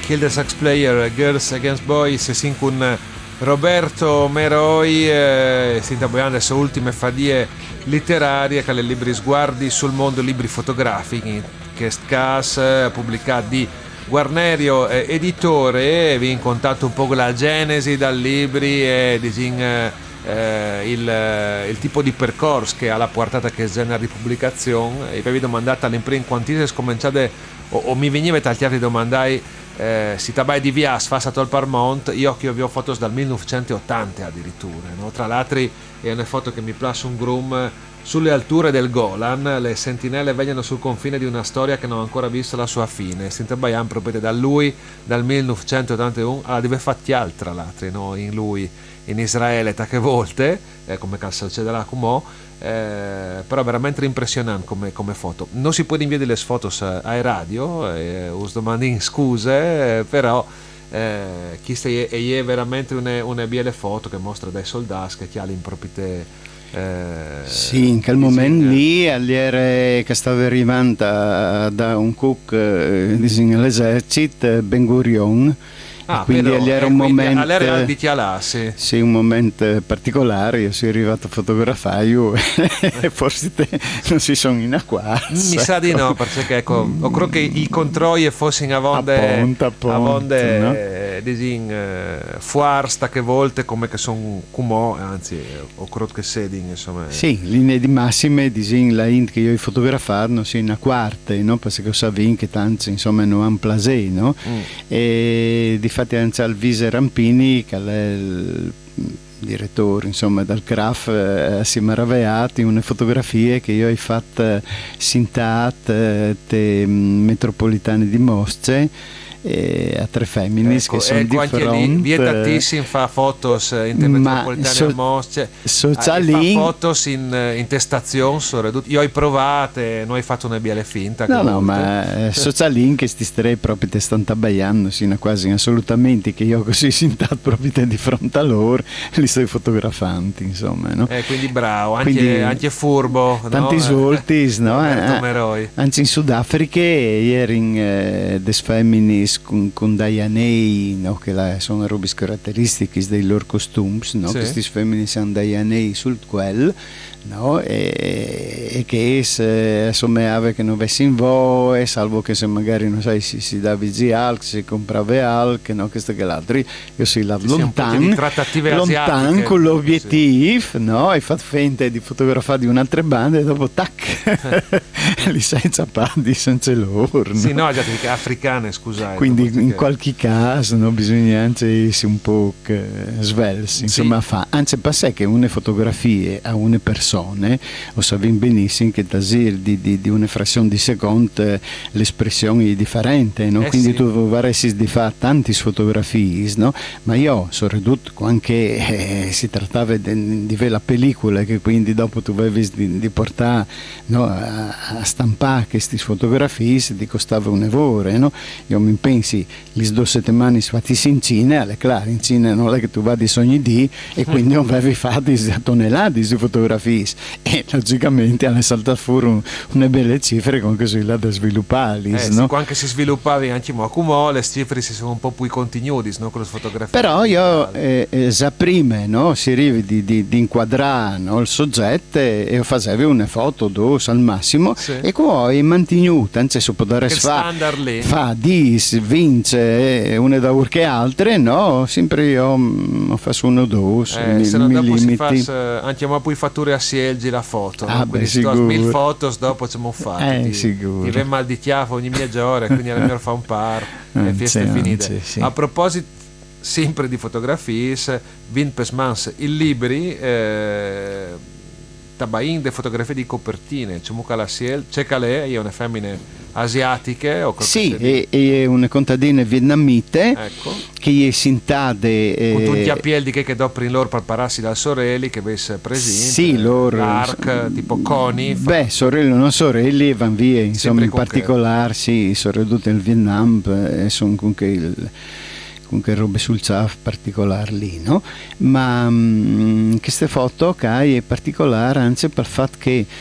Kill the Sax Player, Girls Against Boys, sin con Roberto Meroi, si intabbiando le sue ultime fadie letterarie, che le libri sguardi sul mondo, libri fotografici, che scas pubblicati di Guarnerio editore, vi in contatto un po' con la genesi dal libri e il tipo di percorso che ha la portata che genere di pubblicazione, e vi avevo domandato all'impresa quantità scominciate o mi veniva tagliati domandai si tabai di via sfassato al Parmont, io che ho foto dal 1980 addirittura, no? Tra l'altro è una foto che mi piace un grum sulle alture del Golan, le sentinelle vegliano sul confine di una storia che non ha ancora visto la sua fine. Sintabaian proprio da lui dal 1981 alla deve fatti altra l'altro, no? In lui in Israele tante volte, come succederà come però veramente impressionante come foto. Non si può inviare delle foto ai radio, us domandi scuse, però questa è veramente una bella foto che mostra dai soldati che ha l'improprietà. Sì, in quel momento lì all'era che stava arrivando da un cook all'esercito Ben Gurion, quindi era un momento all'era di Tialassi. Sì, un momento particolare. Io sono arrivato a fotografare e forse non si sono in acqua. Mi sa di no, perché ecco, io credo che i controlli fossero a vonde fuar sta che volte come che sono cumò, anzi o credo che seding, insomma. Sì, linee di massime disin la int che io ho fotografato non sono in quarte, no? Perché lo sapevo che tanti insomma non hanno plasé, no? E difatti anche al Vise Rampini che è il direttore insomma dal CRAF si è meravigliato in una fotografie che io ho fatto sintate metropolitane di Mosce a tre femmine che sono di fronte. Vietatissimo fa fotos in te metropolitane a Mosce, fa fotos in testazione, io ho provate, noi hai fatto una biele finta. No, ma socialin che sti strei proprio te stanno tabbaiando sino quasi assolutamente che io così sintato proprio di fronte a loro li sto fotografando, insomma, no? Quindi bravo, anche furbo, tanti no? svolti, no? Anzi in Sudafrica ieri in des femmini con Dianei, no? Che sono robe caratteristiche dei loro costumi, no? Sì. Questi femmini sono Dianei sul quel, no? E che insomma ave che non vessi in voe, salvo che se magari non sai si dà vigi alc, si comprava alc, no? Questo che l'altro io si la lontano con l'obiettivo, sì. No? E fatto finta di fotografare di un'altra banda e dopo tac li sai zappati senza loro, no? Sì, no, già perché africane, scusate. Quindi in qualche caso, no, bisogna anche essere un po' svelsi, insomma, sì. Anzi passè che une fotografie a une persone lo sappiamo benissimo che di una frazione di secondo l'espressione è differente, no? Quindi sì. Tu vorresti di fare tante fotografie, no? Ma io sono ridotto anche si trattava di la pellicola che quindi dopo tu avevi di portare, no, a stampare queste fotografie ti costava €1, no? Io mi pensi le 2 settimane fatti in Cina, alle clare in Cina non è che tu vadi sogni di e quindi non avevi fatto tonnellate di fotografie e logicamente hanno saltato fuori una belle cifre con che sono là da sviluppare, no? Sì, anche se sviluppavi anche come le cifre si sono un po' più continuati, no? Con le fotografie però io già prima, no? Si arrivi di inquadrare, no? Il soggetto e facevi una foto dos al massimo, sì. E poi mantenuta anzi si può dare fa 10, vince una da urche altre, no? Sempre io faccio 1 o 2 se non dopo si fa anche ma poi fatture a Sielgi la foto, no? Quindi sto 1000 foto dopo ci abbiamo fatto ti viene mal di chiafo ogni mezz'ora quindi è meglio fare un par e fieste finite, sì. A proposito sempre di fotografie Vin Pesmans il libri tabain de fotografie di copertine Ciumuca la Siel c'è calè è una femmine asiatiche o sì è una contadina vietnamite, ecco. Che è sintade con tutti a piedi che dopo in loro prepararsi dal sorelli che avesse presente sì loro l'arc tipo coni sorelli non sorelli van via insomma in particolare sì sono ridotte nel Vietnam e sono comunque robe sul CAF particolare lì, no? Ma queste foto che è particolare anche per il fatto che